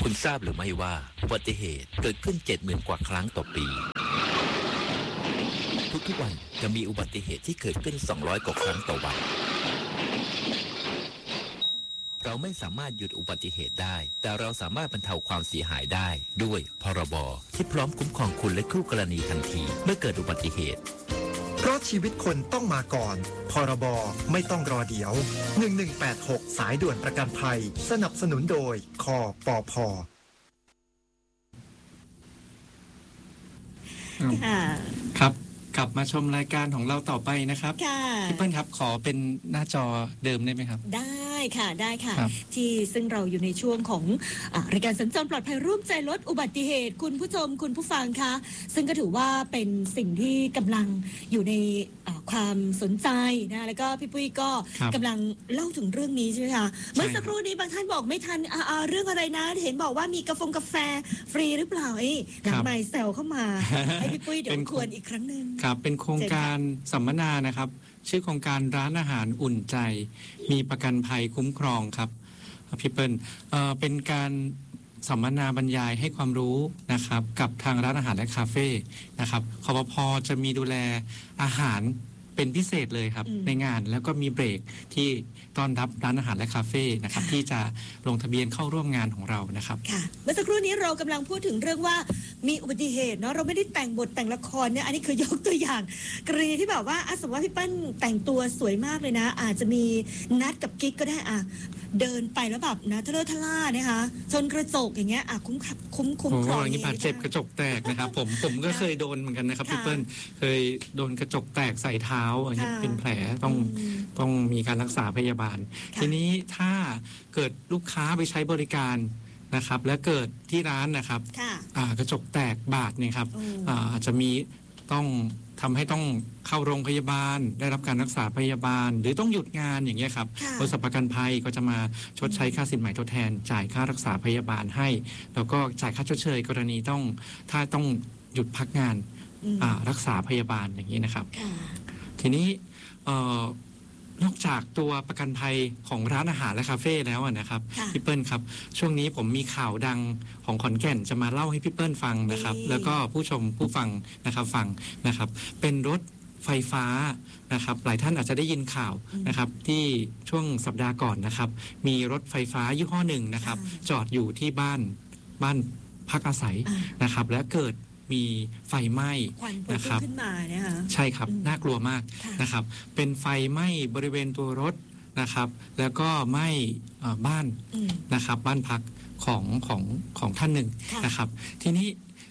คุณทราบหรือไม่ว่าอุบัติเหตุเกิดขึ้น 70,000 กว่าครั้งต่อปีทุกวันจะมีอุบัติเหตุที่เกิดขึ้น200 กว่าครั้งต่อวันเราไม่สามารถหยุดอุบัติเหตุได้แต่เราสามารถบรรเทาความเสียหายได้ด้วยพรบที่พร้อมคุ้มครองคุณและคู่กรณีทันทีเมื่อเกิดอุบัติเหตุเพราะชีวิตคนต้องมาก่อนพรบไม่ต้องรอเดี๋ยว1186สายด่วนประกันภัยสนับสนุนโดยคปภ. ครับกลับมาชมรายการของเราต่อไปนะครับพี่เปิ้ลครับขอเป็นหน้าจอเดิมได้ไหมครับได้ค่ะที่ซึ่งเราอยู่ในช่วงของรายการสัญจรปลอดภัยร่วมใจลดอุบัติเหตุคุณผู้ชมคุณผู้ฟังคะซึ่งก็ถือว่าเป็นสิ่งที่กำลังอยู่ในความสนใจนะแล้วก็พี่ปุ้ยก็กำลังเล่าถึงเรื่องนี้ใช่ไหมคะเมื่อสักครู่นี้บางท่านบอกไม่ทันเรื่องอะไรนะเห็นบอกว่ามีกาแฟฟรีหรือเปล่าหลังไมค์แซวเข้ามาให้พี่ปุ้ยเดี๋ยวควรอีกครั้งนึงครับเป็นโครงการสัมมนานะครับชื่อโครงการร้านอาหารอุ่นใจมีประกันภัยคุ้มครองครับพี่เปิ้ลเป็นการสัมมนาบรรยายให้ความรู้นะครับกับทางร้านอาหารและคาเฟ่นะครับคปภ.จะมีดูแลอาหารเป็นพิเศษเลยครับในงานแล้วก็มีเบรกที่ต้อนรับร้านอาหารและคาเฟ่นะครับที่จะลงทะเบียนเข้าร่วมงานของเรานะครับค่ะเมื่อสักครู่นี้เรากำลังพูดถึงเรื่องว่ามีอุบัติเหตุเนาะเราไม่ได้แต่งบทแต่งละครเนี่ยอันนี้คือยกตัวอย่างกรณีที่แบบว่าสมมติว่าพี่เปิ้ลแต่งตัวสวยมากเลยนะอาจจะมีนัดกับกิ๊กก็ได้เดินไปแล้วแบบนะทะเลทะล่านะคะชนกระจกอย่างเงี้ยคุ้มครองอย่างนี้บาดเจ็บกระจกแตกนะครับผมก็เคยโดนเหมือนกันนะครับพี่เปิ้ลเคยโดนกระจกแตกใส่เท้าอันนี้เป็นแผลต้องมีการรักษาพยาบาลทีนี้ถ้าเกิดลูกค้าไปใช้บริการนะครับและเกิดที่ร้านนะครับกระจกแตกบาดเนี่ยครับอาจจะมีต้องทำให้ต้องเข้าโรงพยาบาลได้รับการรักษาพยาบาลหรือต้องหยุดงานอย่างเงี้ยครับบริษัทประกันภัยก็จะมาชดใช้ค่าสินไหมทดแทนจ่ายค่ารักษาพยาบาลให้แล้วก็จ่ายค่าชดเชยกรณีถ้าต้องหยุดพักงานรักษาพยาบาลอย่างนี้นะครับทีนี้นอกจากตัวประกันภัยของร้านอาหารและคาเฟ่แล้วนะครับพี่เปิ้ลครับช่วงนี้ผมมีข่าวดังของขอนแก่นจะมาเล่าให้พี่เปิ้ลฟังนะครับแล้วก็ผู้ชมผู้ฟังนะครับฟังนะครับเป็นรถไฟฟ้านะครับหลายท่านอาจจะได้ยินข่าวนะครับที่ช่วงสัปดาห์ก่อนนะครับมีรถไฟฟ้ายี่ห้อหนึ่งนะครับจอดอยู่ที่บ้านพักอาศัยนะครับและเกิดมีไฟไหม้นะครับขึ้นมานะคะใช่ครับน่ากลัวมากนะครับเป็นไฟไหม้บริเวณตัวรถนะครับแล้วก็ไหม้บ้านนะครับบ้านพักของท่านหนึ่งนะครับทีนี้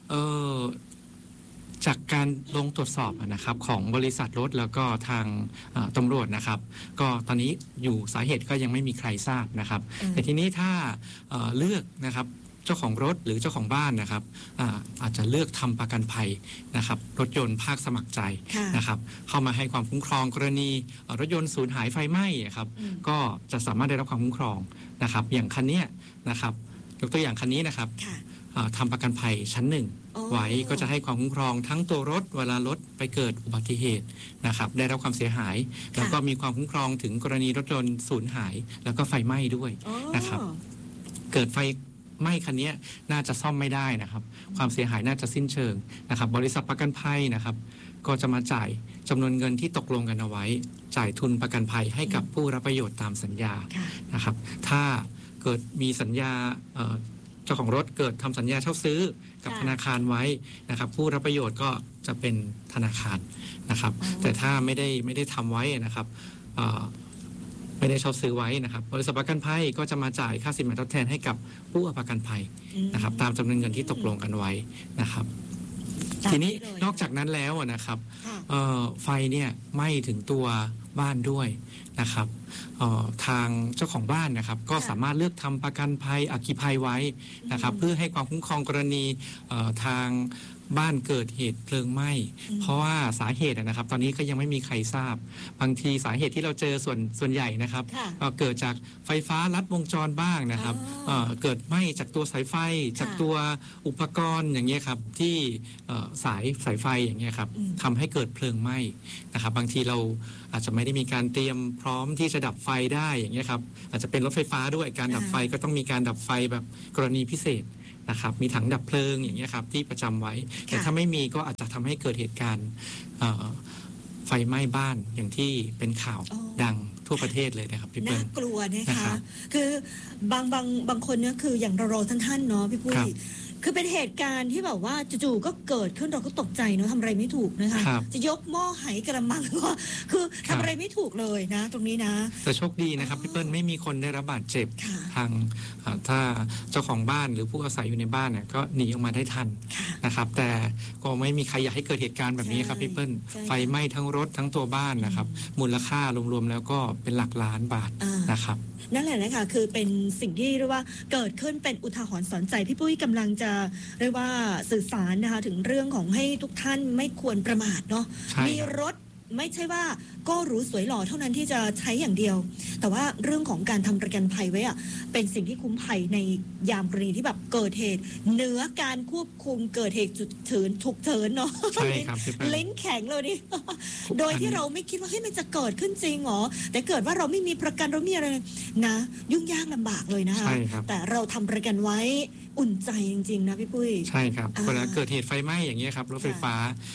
จากการลงตรวจสอบนะครับของบริษัทรถแล้วก็ทางตำรวจนะครับก็ตอนนี้อยู่สาเหตุก็ยังไม่มีใครทราบนะครับแต่ทีนี้ถ้าเลือกนะครับเจ้าของรถหรือเจ้าของบ้านนะครับอาจจะเลือกทำประกันภัยนะครับรถยนต์ภาคสมัครใจนะครับเข้ามาให้ความคุ้มครองกรณีรถยนต์สูญหายไฟไหม้ครับก็จะสามารถได้รับความคุ้มครองนะครับอย่างคันนี้นะครับยกตัวอย่างคันนี้นะครับทำประกันภัยชั้นหนึ่งไว้ก็จะให้ความคุ้มครองทั้งตัวรถเวลารถไปเกิดอุบัติเหตุนะครับได้รับความเสียหายแล้วก็มีความคุ้มครองถึงกรณีรถยนต์สูญหายแล้วก็ไฟไหม้ด้วยนะครับเกิดไฟไหม้คันนี้น่าจะซ่อมไม่ได้นะครับความเสียหายน่าจะสิ้นเชิงนะครับบริษัทประกันภัยนะครับก็จะมาจ่ายจำนวนเงินที่ตกลงกันเอาไว้จ่ายทุนประกันภัยให้กับผู้รับประโยชน์ตามสัญญานะครับถ้าเกิดมีสัญญาเจ้าของรถเกิดทำสัญญาเช่าซื้อกับธนาคารไว้นะครับผู้รับประโยชน์ก็จะเป็นธนาคารนะครับแต่ถ้าไม่ได้ทำไว้นะครับไม่ได้เช่าซื้อไว้นะครับบริษัทประกันภัยก็จะมาจ่ายค่าสินไหมทดแทนให้กับผู้ประกันภัยนะครับตามจำนวนเงินที่ตกลงกันไว้นะครับทีนี้นอกจากนั้นแล้วนะครับไฟเนี่ยไหม้ถึงตัวบ้านด้วยนะครับทางเจ้าของบ้านนะครับก็สามารถเลือกทำประกันภัยอัคคีภัยไว้นะครับเพื่อให้ความคุ้มครองกรณีทางบ้านเกิดเหตุเพลิงไหม้เพราะว่าสาเหตุนะครับตอนนี้ก็ยังไม่มีใครทราบบางทีสาเหตุที่เราเจอส่วนใหญ่นะครับเกิดจากไฟฟ้าลัดวงจรบ้างนะครับเกิดไหม้จากตัวสายไฟจากตัวอุปกรณ์อย่างเงี้ยครับที่สายไฟอย่างเงี้ยครับทำให้เกิดเพลิงไหม้นะครับบางทีเราอาจจะไม่ได้มีการเตรียมพร้อมที่จะดับไฟได้อย่างเงี้ยครับอาจจะเป็นรถไฟฟ้าด้วยการดับไฟก็ต้องมีการดับไฟแบบกรณีพิเศษนะครับมีถังดับเพลิงอย่างเงี้ยครับที่ประจำไว้แต่ถ้าไม่มีก็อาจจะทำให้เกิดเหตุการณ์ไฟไหม้บ้านอย่างที่เป็นข่าวดังทั่วประเทศเลยนะครับพี่เปิ้ลน่ากลัวนะคะคือบางคนเนี่ยคืออย่างเราท่านเนาะพี่ปุ้ยคือเป็นเหตุการณ์ที่แบบว่าจู่ๆก็เกิดขึ้นเราก็ตกใจเนาะทำอะไรไม่ถูกนะคะจะยกหม้อไหกระมังก็คือทำอะไรไม่ถูกเลยนะตรงนี้นะแต่โชคดีนะครับพี่เปิ้ลไม่มีคนได้รับบาดเจ็บทางถ้าเจ้าของบ้านหรือผู้อาศัยอยู่ในบ้านเนี่ยก็หนีออกมาได้ทันนะครับแต่ก็ไม่มีใครอยากให้เกิดเหตุการณ์แบบนี้ครับพี่เปิ้ลไฟไหม้ทั้งรถทั้งตัวบ้านนะครับมูลค่ารวมๆแล้วก็เป็นหลักล้านบาทนะครับนั่นแหละนะคะคือเป็นสิ่งที่เรียกว่าเกิดขึ้นเป็นอุทาหรณ์สอนใจพี่ปุ้ยกำลังจะเรียกว่าสื่อสารนะคะถึงเรื่องของให้ทุกท่านไม่ควรประมาทเนาะมีรถไม่ใช่ว่าก็หรูสวยหล่อเท่านั้นที่จะใช้อย่างเดียวแต่ว่าเรื่องของการทำประกันภัยไว้อะเป็นสิ่งที่คุ้มภัยในยามกรณีที่แบบเกิดเหตุเหนือการควบคุมเกิดเหตุฉุกเฉินเนาะใช่ครับลิ้นแข็งเลยนี่โดยที่เราไม่คิดว่าเฮ้ยมันจะเกิดขึ้นจริงหรอแต่เกิดว่าเราไม่มีประกันเราไม่มีอะไรนะยุ่งยากลำบากเลยนะคะแต่เราทำประกันไว้อุ่นใจจริงๆนะพี่ปุ้ยใช่ครับเวลาเกิดเหตุไฟไหม้อย่างเงี้ยครับรถไฟฟ้า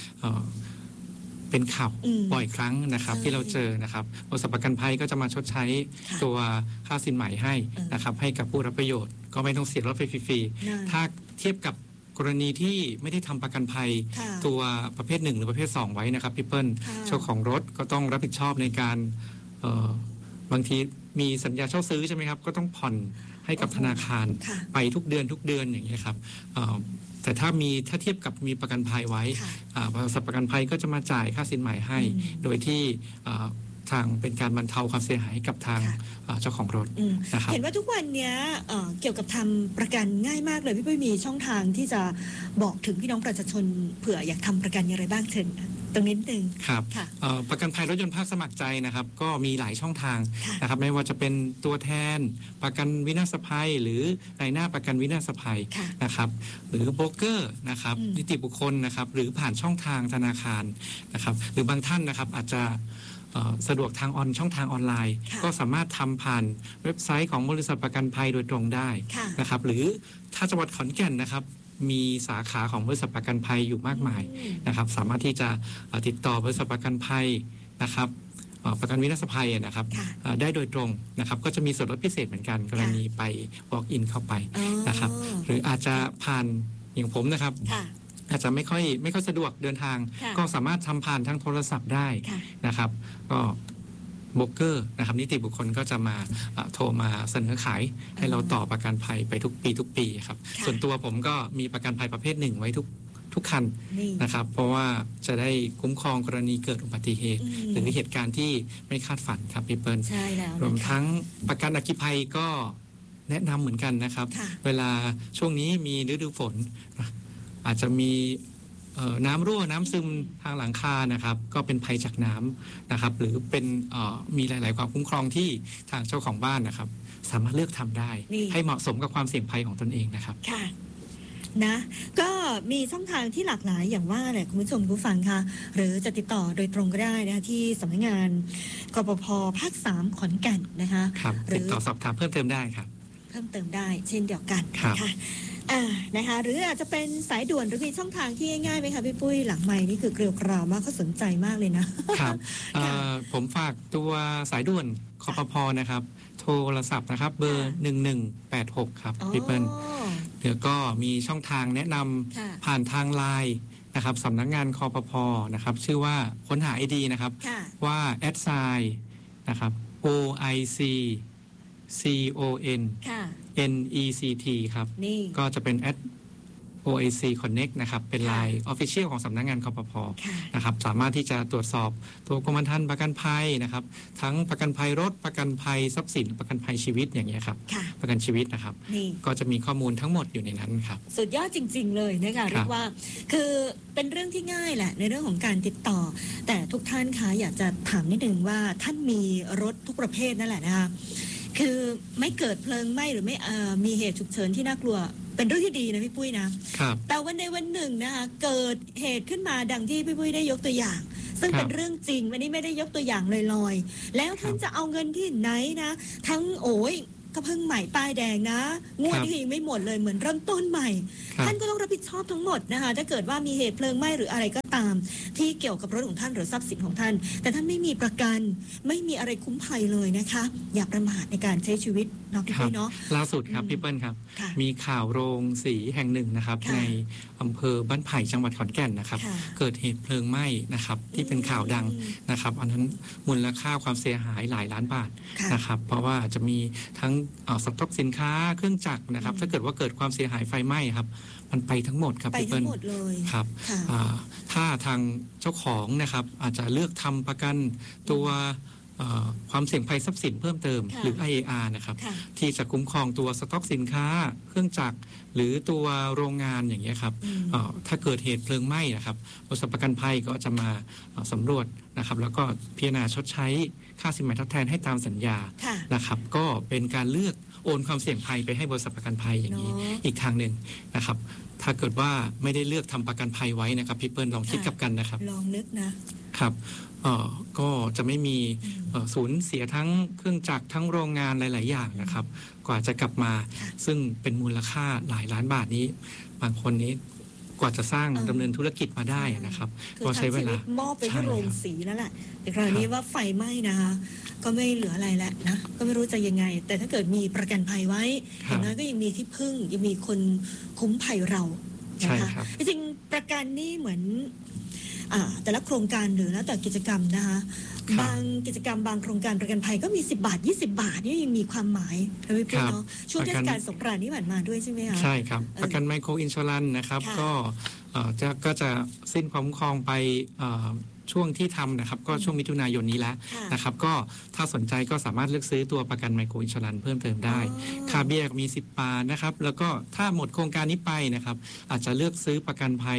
เป็นข่าวบ่อยครั้งนะครับที่เราเจอนะครับบริษัทประกันภัยก็จะมาชดใช้ตัวค่าสินไหมให้นะครับให้กับผู้รับประโยชน์ก็ไม่ต้องเสียรถไฟฟรีๆถ้าเทียบกับกรณีที่ไม่ได้ทำประกันภัยตัวประเภท1หรือประเภท2ไว้นะครับพี่เปิ้ลเจ้าของรถก็ต้องรับผิดชอบในการบางทีมีสัญญาเช่าซื้อใช่ไหมครับก็ต้องผ่อนให้กับธนาคารไปทุกเดือนอย่างเงี้ยครับแต่ถ้าเทียบกับมีประกันภัยไว้บริษัทประกันภัยก็จะมาจ่ายค่าสินไหมให้โดยที่ทางเป็นการบรรเทาความเสียหายกับทางเจ้าของรถนะครับเห็นว่าทุกวันนี้เกี่ยวกับทำประกันง่ายมากเลยพี่ปุ้ยมีช่องทางที่จะบอกถึงพี่น้องประชาชนเผื่ออยากทำประกันอย่างไรบ้างเชิญตรงนี้นึงครับประกันภัยรถยนต์ภาคสมัครใจนะครับก็มีหลายช่องทางนะครับไม่ว่าจะเป็นตัวแทนประกันวินาศภัยหรือนายหน้าประกันวินาศภัยนะครับหรือโบรกเกอร์นะครับนิติบุคคลนะครับหรือผ่านช่องทางธนาคารนะครับหรือบางท่านนะครับอาจจะสะดวกทางช่องทางออนไลน์ก็สามารถทำผ่านเว็บไซต์ของบริษัทประกันภัยโดยตรงได้นะครับหรือถ้าจังหวัดขอนแก่นนะครับมีสาขาของบริษัทประกันภัยอยู่มากมายนะครับสามารถที่จะติดต่อบริษัทประกันภัยนะครับประกันวินาศภัยนะครับได้โดยตรงนะครับก็จะมีส่วนลดพิเศษเหมือนกันกรณีไป walk in เข้าไปนะครับหรืออาจจะผ่านอย่างผมนะครับอาจจะไม่ค่อยสะดวกเดินทางก็สามารถทำผ่านทางโทรศัพท์ได้นะครับก็โบรกเกอร์นะครับนิติบุคคลก็จะมาโทรมาเสนอขายให้เราต่อประกันภัยไปทุกปีครับส่วนตัวผมก็มีประกันภัยประเภท1ไว้ทุกคันนะครับเพราะว่าจะได้คุ้มครองกรณีเกิดอุบัติเหตุหรือเหตุการณ์ที่ไม่คาดฝันครับพี่เปิ้ลรวมทั้งประกันอัคคีภัยก็แนะนำเหมือนกันนะครับเวลาช่วงนี้มีฤดูฝนอาจจะมีน้ำรั่วน้ำซึมทางหลังคานะครับก็เป็นภัยจากน้ำนะครับหรือเป็นมีหลายๆความคุ้มครองที่ทางเจ้าของบ้านนะครับสามารถเลือกทำได้ให้เหมาะสมกับความเสี่ยงภัยของตนเองนะครับค่ะนะก็มีช่องทางที่หลากหลายอย่างว่าแหละคุณผู้ชมผู้ฟังค่ะหรือจะติดต่อโดยตรงก็ได้นะที่สำนักงานกปภ.ภาค 3 ขอนแก่นนะคะครับติดต่อสอบถามเพิ่มเติมได้ครับเพิ่มเติมได้เช่นเดียวกันค่ะนะคะหรืออาจจะเป็นสายด่วนหรือมีช่องทางที่ง่ายๆไหมคะพี่ปุ้ยหลังไมค์นี่คือเกลียวกราวมากเขาสนใจมากเลยนะครับผมฝากตัวสายด่วนคปภ.นะครับโทรศัพท์นะครับเบอร์1186ครับพี่เปิ้ลเดี๋ยวก็มีช่องทางแนะนำผ่านทางไลน์นะครับสำนักงานคปภ.นะครับชื่อว่าค้นหา ID นะครับว่า@นะครับ OICCON NECT ครับก็จะเป็น OIC Connect นะครับเป็นค่ะ Line Official ของสำนักงานคปภค่ะนะครับสามารถที่จะตรวจสอบตัวกรมธรรม์ประกันภัยนะครับทั้งประกันภัยรถประกันภัยทรัพย์สินประกันภัยชีวิตอย่างเงี้ยครับค่ะประกันชีวิตนะครับนี่ก็จะมีข้อมูลทั้งหมดอยู่ในนั้นครับสุดยอดจริง ๆ เลยนะคะเรียกว่าคือเป็นเรื่องที่ง่ายแหละในเรื่องของการติดต่อ แต่ทุกท่านคะอยากจะถามนิดนึงว่าท่านมีรถทุกประเภทนั่นแหละนะคะคือไม่เกิดเพลิงไหม้หรือไม่มีเหตุฉุกเฉินที่น่ากลัวเป็นเรื่องที่ดีนะพี่ปุ้ยนะครับ แต่วันใดวันหนึ่งนะคะเกิดเหตุขึ้นมาดังที่พี่ปุ้ยได้ยกตัวอย่าง ซึ่งครับเป็นเรื่องจริงวันนี้ไม่ได้ยกตัวอย่างลอยๆแล้วท่านจะเอาเงินที่ไหนนะทั้งโอ้ยก็เพิ่งใหม่ป้ายแดงนะงวดที่ยังไม่หมดเลยเหมือนเริ่มต้นใหม่ครับท่านก็ต้องรับผิดชอบทั้งหมดนะคะถ้าเกิดว่ามีเหตุเพลิงไหม้หรืออะไรก็ตาม ที่เกี่ยวกับรถของท่านหรือทรัพย์สินของท่าน แต่ท่านไม่มีประกันไม่มีอะไรคุ้มภัยเลยนะคะ อย่าประมาทในการใช้ชีวิตเนาะพี่ครับปุ้ยเนาะล่าสุดครับอืมพี่เปิ้ลครับค่ะมีข่าวโรงสีแห่งหนึ่งนะครับค่ะในอำเภอบ้านไผ่จังหวัดขอนแก่นนะครับค่ะเกิดเหตุเพลิงไหม้นะครับที่เป็นข่าวดังนะครับอันนั้นมูลค่าความเสียหายหลายล้านบาทค่ะนะครับเพราะว่าจะมีทั้งสต็อกสินค้าเครื่องจักรนะครับอืมถ้าเกิดว่าเกิดความเสียหายไฟไหม้ครับมันไปทั้งหมดครับไปพี่ทั้เปิ้งลหมดเลยครับค่ะถ้าทางเจ้าของนะครับอาจจะเลือกทำประกันตัวความเสี่ยงภัยทรัพย์สินเพิ่มเติมค่ะหรือ IAR นะครับค่ะที่จะคุ้มครองตัวสต็อกสินค้า เครื่องจักรหรือตัวโรงงานอย่างเงี้ยครับอืมถ้าเกิดเหตุเพลิงไหม้นะครับบริษัทประกันภัยก็จะมาสำรวจนะครับแล้วก็พิจารณาชดใช้ค่าสินไหมทดแทนให้ตามสัญญาค่ะนะครับก็เป็นการเลือกโอนความเสี่ยงภัยไปให้บริษัทประกันภัยอย่างนี้เนาะอีกทางหนึ่งนะครับถ้าเกิดว่าไม่ได้เลือกทำประกันภัยไว้นะครับพี่เปิ้ลลองคิดค่ะกลับกันนะครับลองนึกนะครับก็จะไม่มีอืมสูญเสียทั้งเครื่องจักรทั้งโรงงานหลาย ๆ อย่างนะครับ กว่าจะกลับมาค่ะซึ่งเป็นมูลค่าหลายล้านบาทนี้ บางคนนี้กว่าจะสร้างเออดำเนินธุรกิจมาได้นะครับคือก็ทั้ใช้งเวชีวิลาตมอบไปใช่ให้โรงครับสีแล้วแหละแต่คราวนี้ว่าไฟไหม้นะคะ ก็ไม่เหลืออะไรแล้วนะ ก็ไม่รู้จะยังไง แต่ถ้าเกิดมีประกันภัยไว้อครับย่างน้อยก็ยังมีที่พึ่งยังมีคนคุ้มภัยเราใช่นะคะครับจริงๆประกันนี่เหมือนแต่ละโครงการหรือแล้วแต่กิจกรรมนะคะครับบางกิจกรรมบางโครงการประกันภัยก็มี10 บาท 20 บาทนี่ยังมีความหมายนะพี่ปุ้ยเนาะช่วงเทศกาลสงกรานต์นี่ผ่านมาด้วยใช่ไหมคะใช่ครับเออประกันไมโครอินชอรันนะครับค่ะก็จะสิ้นความคุ้มครองไปช่วงที่ทำนะครับ ก็ช่วงมิถุนายนนี้แล้วค่ะนะครับ ก็ถ้าสนใจก็สามารถเลือกซื้อตัวประกันไมโครอินชอรันเพิ่มเติมได้อ๋อค่าเบี้ยมี 10 บาทนะครับ แล้วก็ถ้าหมดโครงการนี้ไปนะครับ อาจจะเลือกซื้อประกันภัย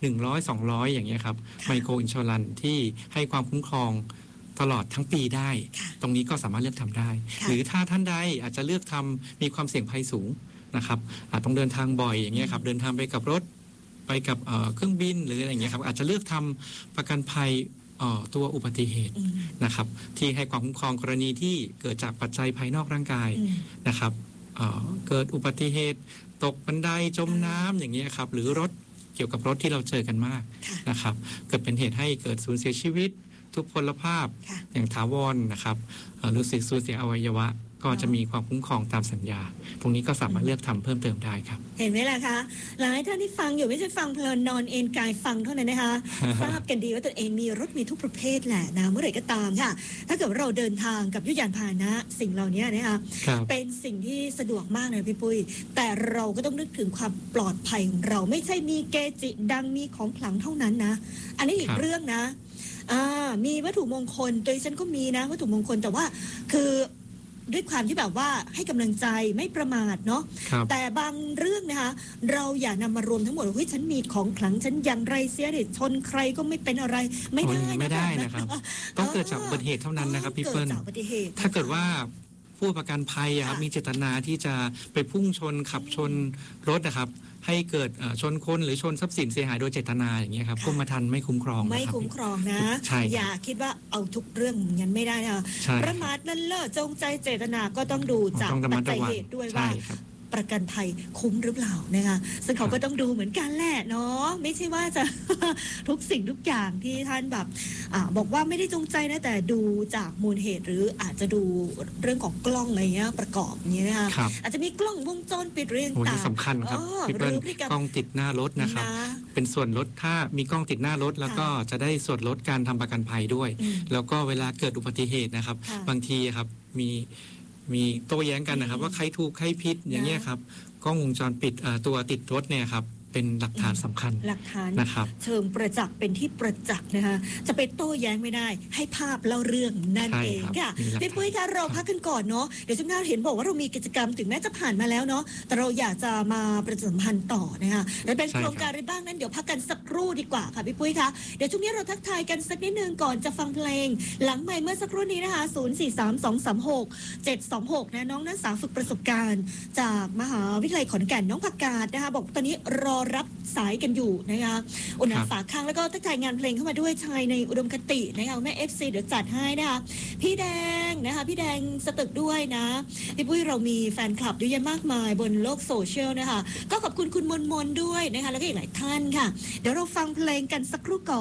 100-200 อย่างเงี้ยครับค่ะไมโครอินชอรันที่ให้ความคุ้มครองตลอดทั้งปีได้ค่ะตรงนี้ก็สามารถเลือกทำได้ค่ะหรือถ้าท่านใดอาจจะเลือกทำมีความเสี่ยงภัยสูงนะครับอาจต้องเดินทางบ่อยอย่างเงี้ยครับเดินทางไปกับรถไปกับเครื่องบินหรืออะไรอย่างเงี้ยครับอาจจะเลือกทำประกันภัยตัวอุบัติเหตุอืมนะครับที่ให้ความคุ้มครองกรณีที่เกิดจากปัจจัยภายนอกร่างกายอืมนะครับเกิดอุบัติเหตุ ตกบันไดจมน้ำอย่างเงี้ยครับหรือรถเกี่ยวกับรถที่เราเจอกันมากค่ะนะครับเกิดเป็นเหตุให้เกิดสูญเสียชีวิต ทุพพลภาพค่ะอย่างถาวรนะครับหรือสูญเสียอวัยวะ ก็จะมีความคุ้มครองตามสัญญา ตรงนี้ก็สามารถเลือกทำเพิ่มเติมได้ครับเห็นไหมล่ะคะหลายท่านที่ฟังอยู่ไม่ใช่ฟังเพลินนอนเอนกายฟังเท่านั้นนะคะ ทราบกันดีว่าตัวเองมีรถมีทุกประเภทแหละนะเมื่อไหร่ก็ตามค่ะ ถ้าเกิดว่าเราเดินทางกับยุทธยานพาหนะ สิ่งเหล่านี้นะคะครับเป็นสิ่งที่สะดวกมากเลยพี่ปุ้ย แต่เราก็ต้องนึกถึงความปลอดภัยของเราไม่ใช่มีเกจิดังมีของขลังเท่านั้นนะ อันนี้อีคกรับเรื่องนะมีวัตถุมงคลโดยฉันก็มีนะวัตถุมงคลแต่ว่าคือด้วยความที่แบบว่าให้กำลังใจไม่ประมาทเนาะครับแต่บางเรื่องนะคะ เราอย่านำมารวมทั้งหมดว่าเฮ้ยฉันมีของขลังฉันอย่างไรเสียเด็ดชนใครก็ไม่เป็นอะไรไม่ได้ไม่ได้นะนะครับ ต้องเกิดจากอุบัติเหตุเท่านั้นนะครับพี่เปิ้ลเกิดจากอุบัติเหตุถ้าเกิดว่าผู้ประกันภัยอะครับค่ะมีเจตนาที่จะไปพุ่งชนขับชนรถนะครับ ให้เกิดชนคนหรือชนทรัพย์สินเสียหายโดยเจตนาอย่างเงี้ยครับค่ะกรมธรรม์ไม่คุ้มครองนะไม่รับคุ้มครองนะใช่ครับอย่าคิดว่าเอาทุกเรื่องงั้นไม่ได้นะคะใช่ประมาทนั่นเลิศจงใจเจตนาก็ต้องดูจากต้องระปัมัจดจัระยวังเหตุด้วยใช่ว่าครับประกันภัยคุ้มหรือเปล่านะคะซึ่งเขาครับก็ต้องดูเหมือนกันแหละเนาะไม่ใช่ว่าจะ ทุกสิ่งทุกอย่างที่ท่านแบบบอกว่าไม่ได้จงใจนะแต่ดูจากมูลเหตุหรืออาจจะดูเรื่องของกล้องอะไรเงี้ยประกอบอย่างเงี้ยนะคะครับอาจจะมีกล้องวงจรปิดเรียงโอ้ต่านี่งสำคัญครับๆพี่เปิ้ลหรือพฤติกรรมกล้องติดหน้ารถนะครับนะเป็นส่วนลดถ้ามีกล้องติดหน้ารถ แล้วก็จะได้ส่วนลดการทำประกันภัยด้วยอืมแล้วก็เวลาเกิดอุบัติเหตุนะครับค่ะบางทีครับมีโต้แย้งกันนะครับ ว่าใครถูกใครผิดอย่างเงี้ยครับกล้องวงจรปิดตัวติดรถเนี่ยครับเป็นหลักฐานสำคัญหลักฐานนะครับเชิงประจักษ์เป็นที่ประจักษ์นะคะจะไปโต้แย้งไม่ได้ให้ภาพเล่าเรื่องนั่นใช่เองครับค่ะมีหลักฐานพี่ปุ้ยคะเราพักกันก่อนเนาะเดี๋ยวช่วงหน้าเห็นบอกว่าเรามีกิจกรรมถึงแม้จะผ่านมาแล้วเนาะแต่เราอยากจะมาประชาสัมพันธ์ต่อนะคะและเป็นใช่โคครับรงการอะไรบ้างนั้นเดี๋ยวพักกันสักครู่ดีกว่าค่ะพี่ปุ้ยคะเดี๋ยวช่วงนี้เราทักทายกันสักนิดนึงก่อนจะฟังเพลง หลังใหม่เมื่อสักครู่นี้นะคะ043236 นะน้องนักศึกษาฝึกประสบการณ์ จากมหาวิทยาลัยขอนแก่นน้องผักกาดนะคะบอกตอนนี้รอรับสายกันอยู่นะคะอุณหครับฝากข้างแล้วก็ทักทายงานเพลงเข้ามาด้วยชายในอุดมคตินะคะแม่ FC เดี๋ยวจัดให้นะคะพี่แดงนะคะพี่แดงสตึกด้วยนะพี่ปุ้ยเรามีแฟนคลับเยอะแยะมากมายบนโลกโซเชียลนะคะก็ขอบคุณคุณมนด้วยนะคะแล้วก็อีกหลายท่านค่ะ เดี๋ยวเราฟังเพลงกันสักครู่ก่อน